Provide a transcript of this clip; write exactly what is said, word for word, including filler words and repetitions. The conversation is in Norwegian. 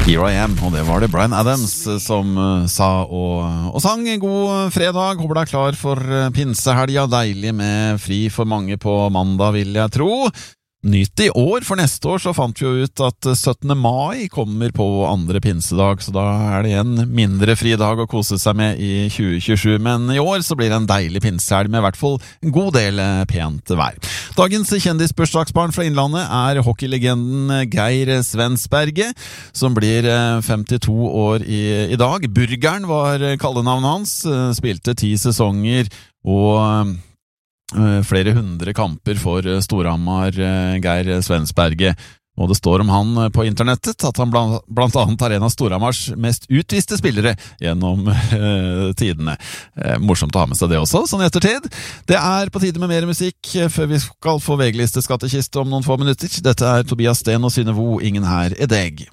Here I Am, og det var det Bryan Adams som sa og, og sang. God fredag, håper deg klar for pinsehelga. Deilig med fri for mange på mandag, vil jeg tro. Nytt i år, for neste år så fant vi jo ut at syttende mai kommer på andre pinsedag, så da er det en mindre fridag å kose seg med i tjue tjuesju, men i år så blir det en deilig pinsehelg med i hvert fall en god del pent vær. Dagens kjendisbursdagsbarn fra Innlandet er hockeylegenden Geir Svensberget, som blir femtito år i, i dag. Burgeren var kallenavnet hans, spilte ti sesonger og flere hundre kamper for Storhamar, Geir Svensberget, og det står om han på internettet at han blant, blant annet er en av Storhamars mest utviste spillere gjennom uh, tidene. Uh, morsomt å ha med seg det også, sånn i ettertid. Det er på tide med mer musikk før vi skal få V G-liste skattekiste om noen få minutter. Dette er Tobias Sten og Synnøve O, Ingen her er deg.